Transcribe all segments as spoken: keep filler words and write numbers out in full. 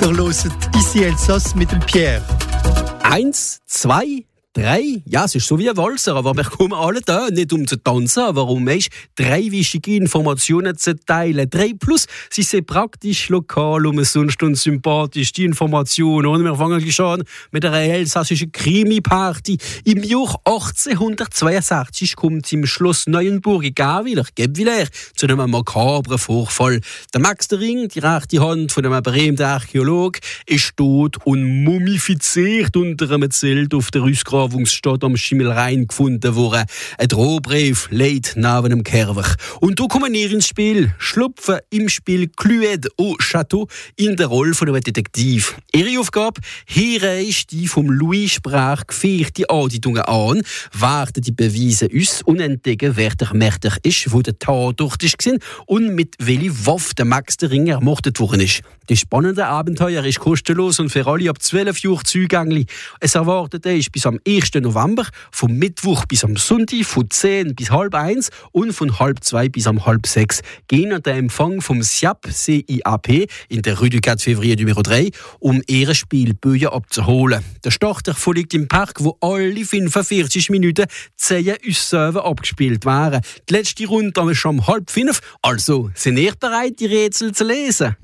Der loset ici Elsass mit dem Pierre. Eins, zwei, drei. Ja, es ist so wie ein Walzer, aber wir kommen alle da, nicht um zu tanzen, aber um meist drei wichtige Informationen zu teilen. Drei plus, sie sind praktisch lokal, umsonst und sympathisch, die Informationen. Und wir fangen gleich an mit einer elsassischen Krimi-Party. Im Jahr achtzehnhundertzweiundsechzig kommt es im Schloss Neuenburg in Gawiller, Gebwiller, zu einem makabren Vorfall. Der Max der Ring, die rechte Hand von einem berühmten Archäolog, ist tot und mumifiziert unter einem Zelt auf der Rüstgrad Stadt am Schimmelrhein gefunden worden. Ein Drohbrief liegt neben dem Kerwer. Und da kommen wir ins Spiel. Schlupfen im Spiel Cluedo au Château in der Rolle von einem Detektiv. Ihre Aufgabe? Hier ist die vom Louis Sprach geführte Andeutungen an, warten die Beweise aus und entdecken, wer der Mörder ist, wo der Tatort war und mit welcher Waffe der Max der Ring ermordet worden ist. Das spannende Abenteuer ist kostenlos und für alle ab zwölf Uhr zugänglich. Es erwartet ist bis am ersten November, vom Mittwoch bis am Sonntag, von zehn bis halb eins und von halb zwei bis am halb sechs. Gehen an den Empfang vom S I A P, C I A P, in der Rue du quatre Février Nummer drei, um ihre Spielbücher abzuholen. Der Start erfolgt im Park, wo alle fünfundvierzig Minuten zehn Aussagen abgespielt waren. Die letzte Runde ist schon um halb fünf, also sind ihr bereit, die Rätsel zu lesen?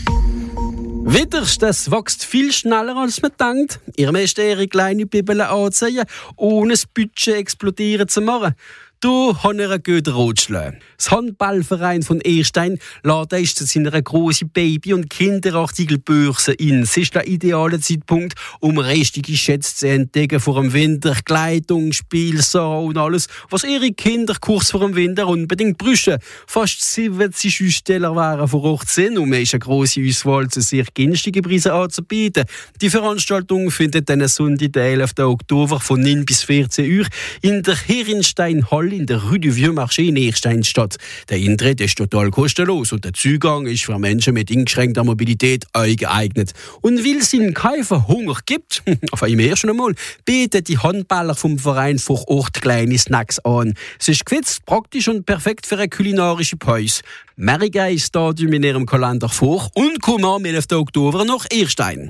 Wieder, das wächst viel schneller, als man denkt. Ihr müsst ihre kleine Bibel anziehen, ohne das Budget explodieren zu machen. Du hast einen guten Ratschlag. Das Handballverein von Erstein lädt zu seiner grossen Baby- und Kinderartikelbörse in. Es ist der ideale Zeitpunkt, um restige Schätze zu entdecken vor dem Winter. Kleidung, Spielsachen und alles, was ihre Kinder kurz vor dem Winter unbedingt brauchen. Fast siebzig Aussteller waren vor Ort sind und man ist eine grosse Auswahl zu sehr günstigen Preisen anzubieten. Die Veranstaltung findet dann Sonntag, den elften Oktober von neun bis vierzehn Uhr in der Herrenstein-Halle in der Rue du Vieux-Marché in Erstein statt. Der Eintritt ist total kostenlos und der Zugang ist für Menschen mit eingeschränkter Mobilität geeignet. Und weil es in Käufer Hunger gibt, auf einem ersten Mal, bieten die Handballer vom Verein vor Ort kleine Snacks an. Es ist gewitzt, praktisch und perfekt für eine kulinarische Pause. Merke das Datum in ihrem Kalender vor und kommen am elften Oktober nach Erstein.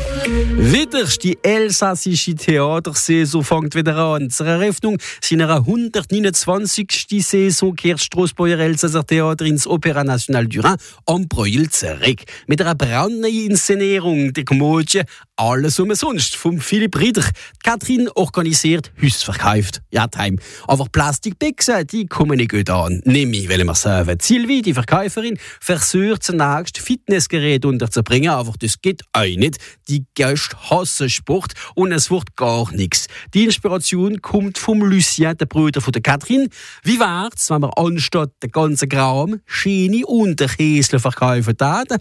Wieder die elsassische Theatersaison fängt wieder an. Zur Eröffnung seiner hundertneunundzwanzigsten Saison kehrt Strassburger Elsasser Theater ins Opéra National du Rhin am Breuil zurück. Mit einer brandneuen Inszenierung der Komödie «Alles umsonst» von Philipp Rieder. Katrin organisiert Hausverkauft. Ja, Time. Aber Plastikbüchsen, die kommen nicht gut an. Nämlich, weil wir sagen, Sylvie, die Verkäuferin, versucht zunächst Fitnessgeräte unterzubringen, aber das geht auch nicht. Die Gäste hassen Sport und es wird gar nichts. Die Inspiration kommt vom Lucien, der Bruder von der Katrin. Wie wär's, wenn wir anstatt den ganzen Kram Schiene und der Käsle verkaufen täten?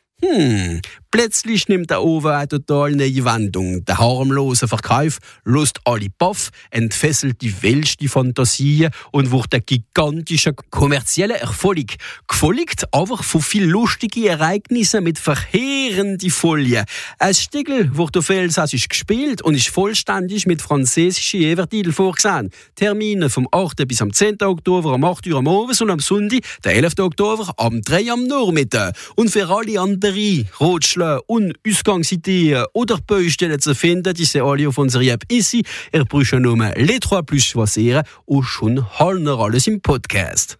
Hm, plötzlich nimmt der Ofen eine total neue Wendung. Der harmlose Verkauf lässt alle baff, entfesselt die wildste Fantasie und wird ein gigantischer kommerzieller Erfolg. Gefolgt aber von vielen lustigen Ereignissen mit verheerenden Folien. Ein Stückel wird auf Elsassisch gespielt und ist vollständig mit französischen Evertiteln vorgesehen. Termine vom achten bis am zehnten Oktober um acht Uhr am Abend und am Sonntag, den elften Oktober, am drei Uhr am Nachmittag. Und für alle anderen Ratschläge und Ausgangsideen oder Baustellen zu finden, die sind alle auf unserer App ici. Ihr braucht nur «Les trois plus» choisieren und schon haben wir alles im Podcast.